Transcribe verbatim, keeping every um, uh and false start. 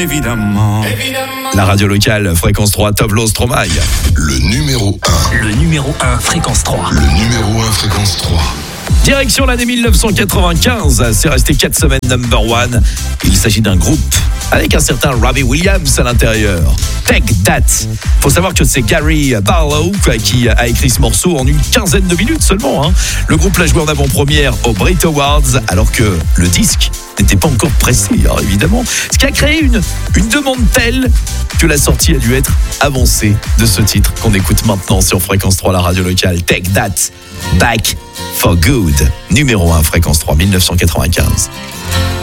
évidemment. La radio locale, fréquence trois, Tovlo Stromae. Le numéro un. Le numéro un, fréquence trois. Le numéro un, fréquence trois. Direction l'année dix-neuf cent quatre-vingt-quinze, c'est resté quatre semaines number one. Il s'agit d'un groupe avec un certain Robbie Williams à l'intérieur. Take That. Faut savoir que c'est Gary Barlow qui a écrit ce morceau en une quinzaine de minutes seulement. Hein. Le groupe l'a joué en avant-première aux Brit Awards alors que le disque n'était pas encore pressé, hein, évidemment. Ce qui a créé une, une demande telle que la sortie a dû être avancée de ce titre qu'on écoute maintenant sur Fréquence trois, la radio locale. Take That, Back for Good. Numéro un, Fréquence trois, dix-neuf cent quatre-vingt-quinze.